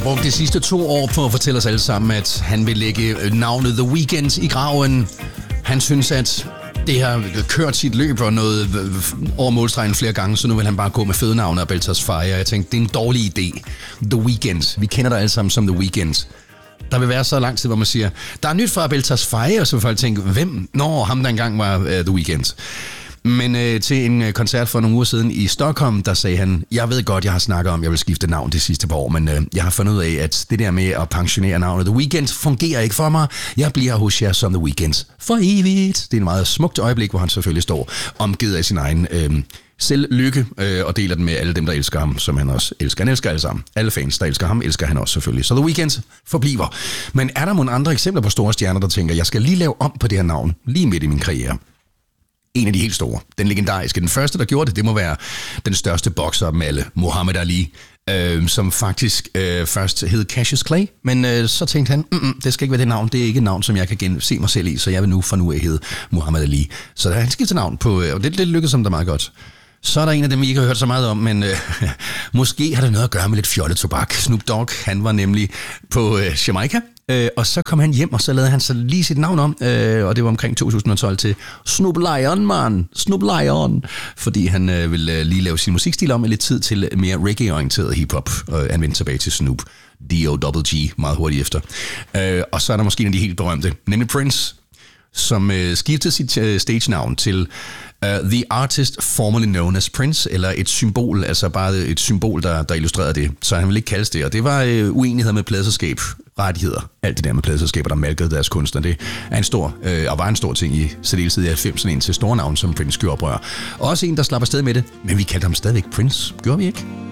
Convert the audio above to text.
brugt de sidste 2 år på at fortælle os alle sammen, at han vil lægge navnet The Weeknd i graven. Han synes, at det har kørt sit løb og noget over målstregen flere gange, så nu vil han bare gå med fødenavnet og Belters Fire. Jeg tænkte, det er en dårlig idé. The Weeknd. Vi kender dig alle sammen som The Weeknd. Der vil være så lang tid, hvor man siger, der er nyt fra Belters Fire, og så vil folk tænke, hvem? Nå, ham der engang var The Weeknd. Men til en koncert for nogle uger siden i Stockholm, der sagde han, jeg ved godt, jeg har snakket om, at jeg vil skifte navn de sidste par år, men jeg har fundet ud af, at det der med at pensionere navnet The Weeknd fungerer ikke for mig. Jeg bliver hos jer som The Weeknd for evigt. Det er et meget smukt øjeblik, hvor han selvfølgelig står omgivet af sin egen selvlykke og deler den med alle dem, der elsker ham, som han også elsker. Han elsker alle sammen. Alle fans, der elsker ham, elsker han også selvfølgelig. Så The Weeknd forbliver. Men er der nogle andre eksempler på store stjerner, der tænker, jeg skal lige lave om på det her navn, lige midt i min karriere? En af de helt store, den legendariske. Den første, der gjorde det må være den største bokser af dem alle, Muhammad Ali, som faktisk først hed Cassius Clay, men så tænkte han, det skal ikke være det navn, det er ikke et navn, som jeg kan se mig selv i, så jeg vil nu fra nu af hedde Muhammad Ali. Så der han skiftede navn på, og det lykkedes ham da meget godt. Så er der en af dem, vi ikke har hørt så meget om, men måske har det noget at gøre med lidt fjollet tobak. Snoop Dogg, han var nemlig på Jamaica, og så kom han hjem, og så lavede han så lige sit navn om, og det var omkring 2012 til Snoop Lion, man. Snoop Lion. Fordi han ville lige lave sin musikstil om med lidt tid til mere reggae-orienteret hiphop, og han vendte tilbage til Snoop. D.O.G. meget hurtigt efter. Og så er der måske en af de helt berømte, nemlig Prince, som skiftede sit stage-navn til The Artist Formerly Known as Prince, eller et symbol, altså bare et symbol, der illustrerede det. Så han ville ikke kaldes det, og det var uenighed med pladeselskab, rettigheder, alt det der med pladeselskaber, der malkede deres kunstner. Det er en stor, og var en stor ting i særdeleshed i 90'erne indtil store navn, som Prince gjorde oprør. Også en, der slap afsted med det, men vi kaldte ham stadigvæk Prince, gjorde vi ikke?